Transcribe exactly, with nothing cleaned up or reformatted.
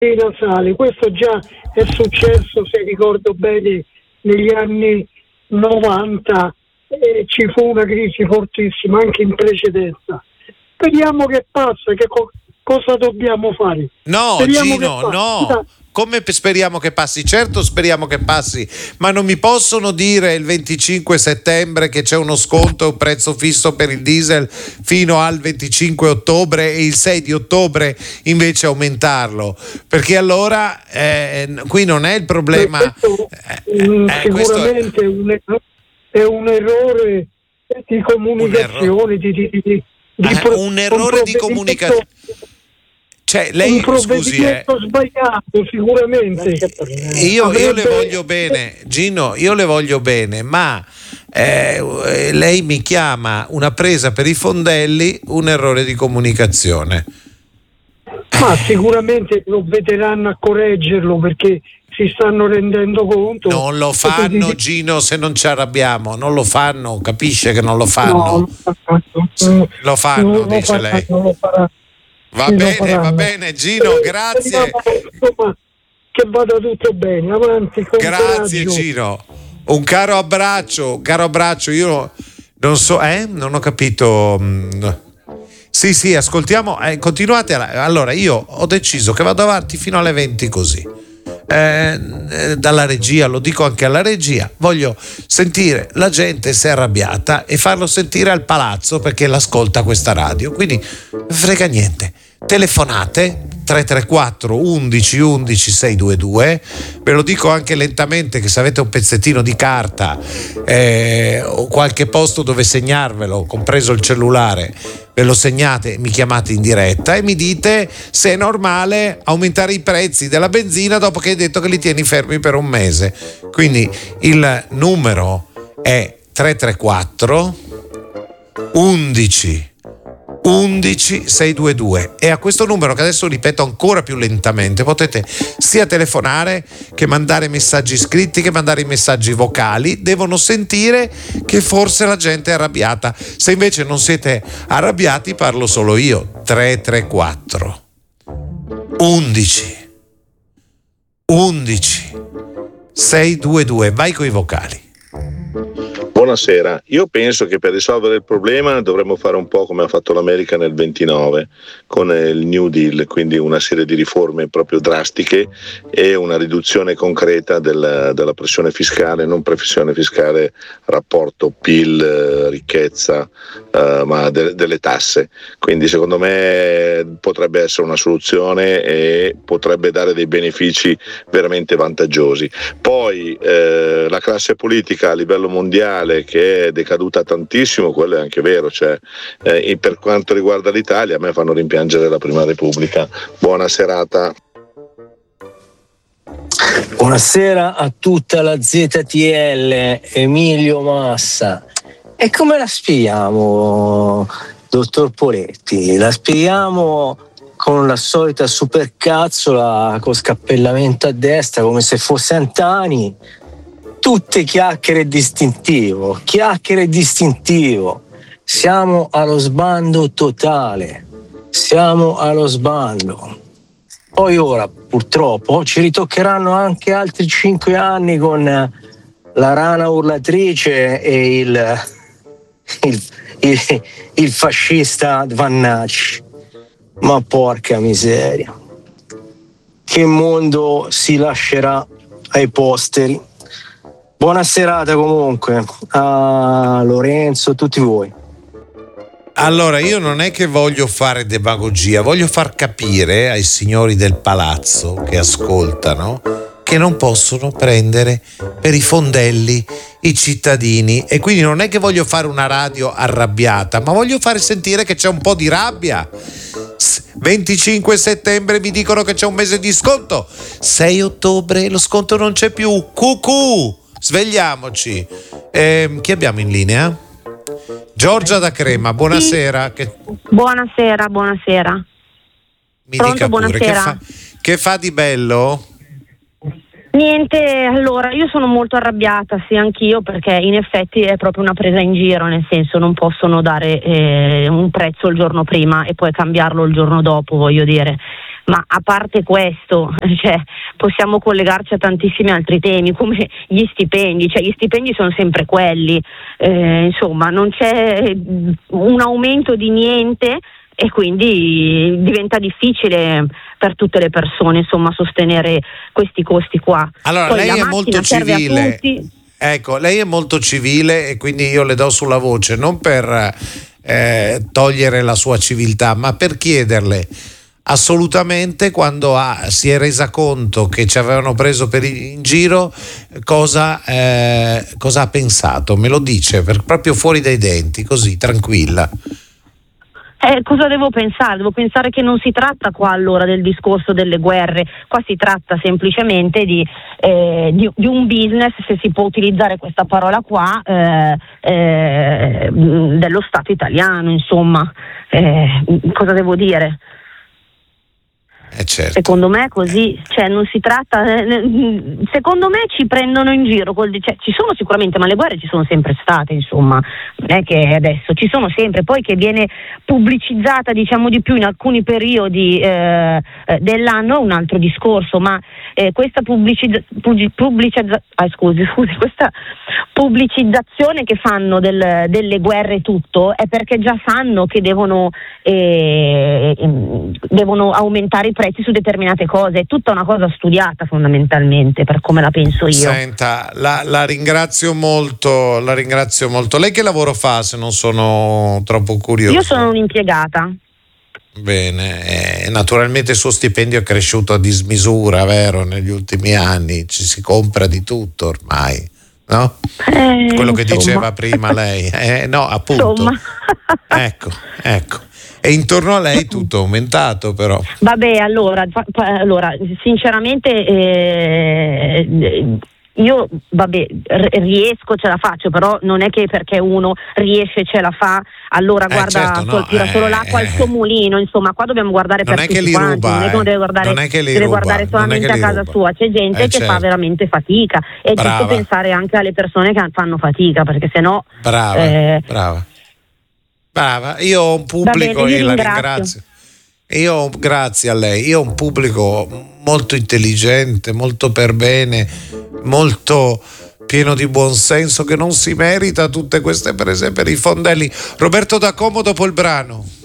dei nasali. Questo già è successo, se ricordo bene, negli anni novanta, eh, ci fu una crisi fortissima anche in precedenza. Vediamo che passa, che co- cosa dobbiamo fare. No, Speriamo Gino, no. Come speriamo che passi? Certo speriamo che passi, ma non mi possono dire il venticinque settembre che c'è uno sconto e un prezzo fisso per il diesel fino al venticinque ottobre e il sei di ottobre invece aumentarlo, perché allora eh, qui non è il problema. Questo, eh, eh, sicuramente questo è... un errore, è un errore di comunicazione, di, di, di, di eh, pro- un errore un di comunicazione. Cioè, lei, un provvedimento scusi, eh, sbagliato sicuramente. io, Avrebbe... io le voglio bene, Gino, io le voglio bene, ma eh, lei mi chiama una presa per i fondelli, un errore di comunicazione. Ma sicuramente provvederanno a correggerlo, perché si stanno rendendo conto. Non lo fanno, di... Gino, se non ci arrabbiamo, non lo fanno, capisce che non lo fanno. No, lo fanno, lo fanno non dice lo lei. Non lo farà. Va Sì, bene, va bene, Gino, grazie. Insomma, che vada tutto bene, avanti con Grazie, coraggio. Gino. Un caro abbraccio, un caro abbraccio. Io non so, eh, non ho capito. Sì, sì, ascoltiamo, eh, continuate. A... Allora, io ho deciso che vado avanti fino alle venti così. Eh, dalla regia, lo dico anche alla regia, voglio sentire la gente se è arrabbiata e farlo sentire al palazzo, perché l'ascolta questa radio, quindi frega niente, telefonate tre tre quattro undici undici seicentoventidue, ve lo dico anche lentamente che se avete un pezzettino di carta eh, o qualche posto dove segnarvelo, compreso il cellulare, ve lo segnate, mi chiamate in diretta e mi dite se è normale aumentare i prezzi della benzina dopo che hai detto che li tieni fermi per un mese. Quindi il numero è tre tre quattro undici undici seicentoventidue e a questo numero, che adesso ripeto ancora più lentamente, potete sia telefonare che mandare messaggi scritti, che mandare i messaggi vocali. Devono sentire che forse la gente è arrabbiata. Se invece non siete arrabbiati, parlo solo io. Tre tre quattro undici undici seicentoventidue, vai coi vocali. Buonasera, io penso che per risolvere il problema dovremmo fare un po' come ha fatto l'America nel ventinove con il New Deal, quindi una serie di riforme proprio drastiche e una riduzione concreta del, della pressione fiscale, non pressione fiscale, rapporto P I L, ricchezza, uh, ma de, delle tasse. Quindi secondo me potrebbe essere una soluzione e potrebbe dare dei benefici veramente vantaggiosi. Poi eh, la classe politica a livello mondiale che è decaduta tantissimo, quello è anche vero, cioè, eh, per quanto riguarda l'Italia a me fanno rimpiangere la Prima Repubblica. Buona serata. Buonasera a tutta la Z T L, Emilio Massa. E come la spieghiamo, dottor Poletti? La spieghiamo con la solita supercazzola con scappellamento a destra come se fosse Antani. Tutte chiacchiere distintivo, chiacchiere distintivo. Siamo allo sbando totale, siamo allo sbando. Poi ora, purtroppo, ci ritoccheranno anche altri cinque anni con la rana urlatrice e il, il, il, il fascista Vannacci. Ma porca miseria, che mondo si lascerà ai posteri. Buona serata comunque a Lorenzo, tutti voi. Allora, io non è che voglio fare demagogia, voglio far capire ai signori del palazzo che ascoltano che non possono prendere per i fondelli i cittadini, e quindi non è che voglio fare una radio arrabbiata, ma voglio fare sentire che c'è un po' di rabbia. venticinque settembre mi dicono che c'è un mese di sconto, sei ottobre lo sconto non c'è più, cucù, svegliamoci. Eh, chi abbiamo in linea? Giorgia da Crema, buonasera. Sì. Che... Buonasera, buonasera. Mi Pronto, dica pure, buonasera. che fa, che fa di bello? Niente, allora io sono molto arrabbiata, sì, anch'io, perché in effetti è proprio una presa in giro, nel senso non possono dare eh, un prezzo il giorno prima e poi cambiarlo il giorno dopo, voglio dire. ma a parte questo, cioè, possiamo collegarci a tantissimi altri temi, come gli stipendi, cioè gli stipendi sono sempre quelli, eh, insomma non c'è un aumento di niente e quindi diventa difficile per tutte le persone, insomma, sostenere questi costi qua. Allora, Poi lei la è macchina molto serve a civile. tutti. Ecco, lei è molto civile e quindi io le do sulla voce, non per eh, togliere la sua civiltà, ma per chiederle assolutamente, quando ha, si è resa conto che ci avevano preso per in giro, cosa, eh, cosa ha pensato? Me lo dice, per, proprio fuori dai denti, così, tranquilla. Eh, cosa devo pensare? Devo pensare che non si tratta qua allora del discorso delle guerre, qua si tratta semplicemente di, eh, di, di un business, se si può utilizzare questa parola qua, eh, eh, dello Stato italiano, insomma. Eh, cosa devo dire? Eh certo. Secondo me così, cioè non si tratta, secondo me ci prendono in giro, col, cioè, ci sono sicuramente, ma le guerre ci sono sempre state, insomma, non è che adesso ci sono sempre, poi che viene pubblicizzata diciamo di più in alcuni periodi eh, dell'anno è un altro discorso, ma eh, questa pubblicizza, pubblicizza, ah, scusi, scusi, questa pubblicizzazione che fanno del, delle guerre e tutto è perché già sanno che devono, eh, devono aumentare i prezzi su determinate cose, è tutta una cosa studiata fondamentalmente, per come la penso io. Senta, la, la ringrazio molto, la ringrazio molto. Lei che lavoro fa, se non sono troppo curioso? Io sono un'impiegata. Bene, eh, naturalmente il suo stipendio è cresciuto a dismisura, vero? Negli ultimi anni ci si compra di tutto ormai, no? Eh, Quello che insomma. diceva prima lei, eh, no, appunto. Insomma. Ecco, ecco. E intorno a lei tutto aumentato, però. Vabbè, allora, fa, fa, allora sinceramente eh, io vabbè r- riesco, ce la faccio, però non è che perché uno riesce ce la fa allora Eh, guarda certo, no, sol- tira eh, solo l'acqua al suo mulino, insomma qua dobbiamo guardare Non per è che tutti li quanti, ruba, non è che uno eh. deve guardare, Non è che li deve ruba, guardare non è solamente che a li casa ruba. sua, c'è gente Eh, che certo. fa veramente fatica, è Brava. giusto pensare anche alle persone che fanno fatica, perché sennò Brava, eh, brava. Brava, io ho un pubblico, Va bene, io e la ringrazio. ringrazio. Io, grazie a lei, io ho un pubblico molto intelligente, molto per bene, molto pieno di buonsenso, che non si merita tutte queste prese per i fondelli. Roberto Da Como dopo il brano.